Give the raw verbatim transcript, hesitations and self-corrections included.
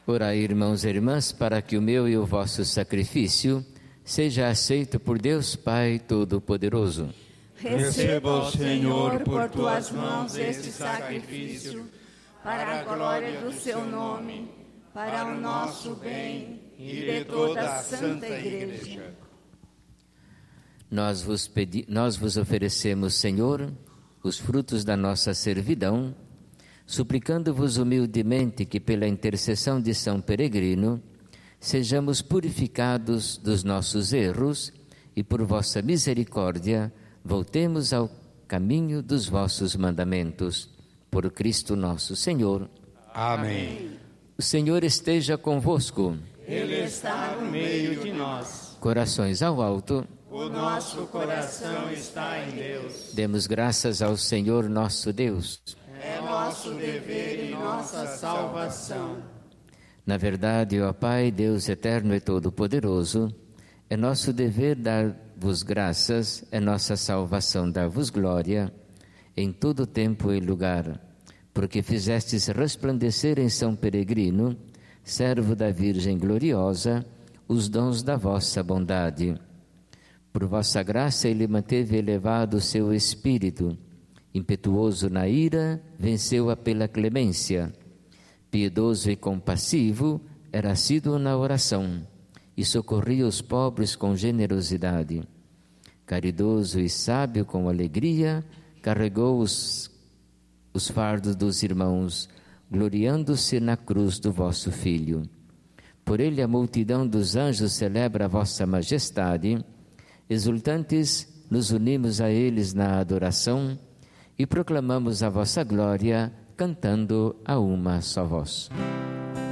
Orai, irmãos e irmãs, para que o meu e o vosso sacrifício seja aceito por Deus Pai Todo-Poderoso. Receba, Senhor, por tuas mãos este sacrifício, para a glória do seu nome, para o nosso bem e de toda a Santa Igreja. Nós vos, pedi, nós vos oferecemos, Senhor, os frutos da nossa servidão, suplicando-vos humildemente que, pela intercessão de São Peregrino, sejamos purificados dos nossos erros e, por vossa misericórdia, voltemos ao caminho dos vossos mandamentos. Por Cristo nosso Senhor. Amém. O Senhor esteja convosco. Ele está no meio de nós. Corações ao alto. O nosso coração está em Deus. Demos graças ao Senhor nosso Deus. É nosso dever e nossa salvação. Na verdade, ó Pai, Deus eterno e todo-poderoso, é nosso dever dar-vos graças, é nossa salvação dar-vos glória, em todo tempo e lugar, porque fizestes resplandecer em São Peregrino, servo da Virgem gloriosa, os dons da vossa bondade. Por vossa graça ele manteve elevado o seu espírito, impetuoso na ira, venceu-a pela clemência. Piedoso e compassivo, era assíduo na oração e socorria os pobres com generosidade. Caridoso e sábio com alegria, carregou os, os fardos dos irmãos, gloriando-se na cruz do vosso Filho. Por ele a multidão dos anjos celebra a vossa majestade. Exultantes, nos unimos a eles na adoração e proclamamos a vossa glória, cantando a uma só voz.